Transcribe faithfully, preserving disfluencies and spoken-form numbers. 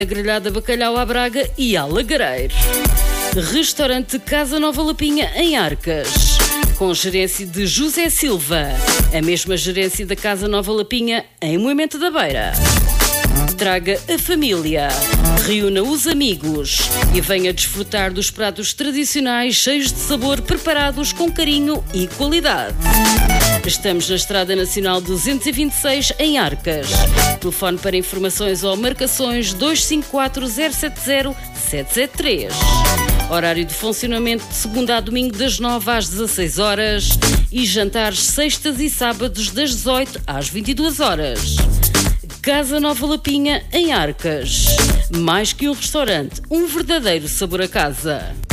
Grelhada bacalhau à Braga e à Lagareiro. Restaurante Casa Nova Lapinha em Arcas, com gerência de José Silva, a mesma gerência da Casa Nova Lapinha em Moimento da Beira. Traga a família, reúna os amigos e venha desfrutar dos pratos tradicionais cheios de sabor, preparados com carinho e qualidade. Estamos na Estrada Nacional duzentos e vinte e seis, em Arcas. Telefone para informações ou marcações dois cinco quatro zero sete zero sete sete três. Horário de funcionamento de segunda a domingo das nove às dezasseis horas e jantares sextas e sábados das dezoito às vinte e duas horas. Casa Nova Lapinha em Arcas. Mais que um restaurante, um verdadeiro sabor a casa.